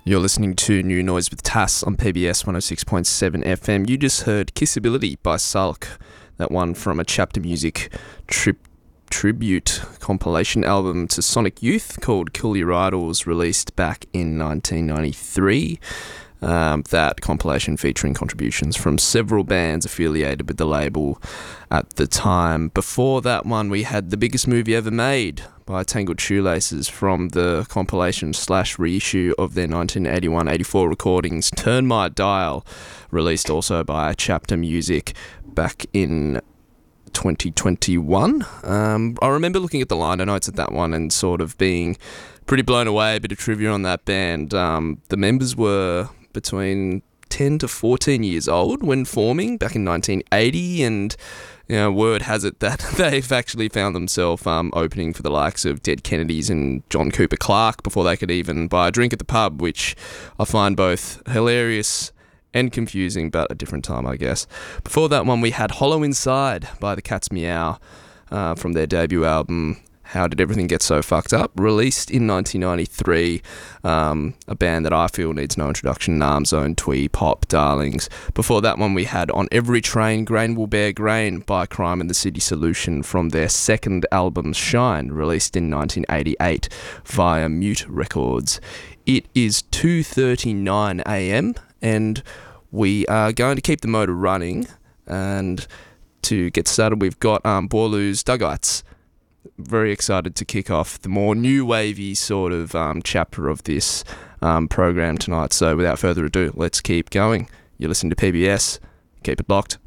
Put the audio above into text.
You're listening to New Noise with Tass on PBS 106.7 FM. You just heard Kissability by Sulk, that one from a Chapter Music tribute compilation album to Sonic Youth called Kill Your Idols, released back in 1993. That compilation featuring contributions from several bands affiliated with the label at the time. Before that one, we had The Biggest Movie Ever Made by Tangled Shoelaces from the compilation / reissue of their 1981-84 recordings, Turn My Dial, released also by Chapter Music back in 2021. I remember looking at the liner notes at that one and sort of being pretty blown away. A bit of trivia on that band. The members were between 10 to 14 years old when forming back in 1980, and word has it that they've actually found themselves opening for the likes of Dead Kennedys and John Cooper Clarke before they could even buy a drink at the pub, which I find both hilarious and confusing, but a different time, I guess. Before that one, we had Hollow Inside by the Cat's Meow from their debut album, How Did Everything Get So Fucked Up, released in 1993. A band that I feel needs no introduction, Narm Zone, Twee, Pop, Darlings. Before that one, we had On Every Train, Grain Will Bear Grain by Crime and the City Solution from their second album, Shine, released in 1988 via Mute Records. It is 2:39am, and we are going to keep the motor running. And to get started, we've got Borloo's Duggites. Very excited to kick off the more new wavy sort of chapter of this program tonight. So without further ado, let's keep going. You listen to PBS. Keep it locked.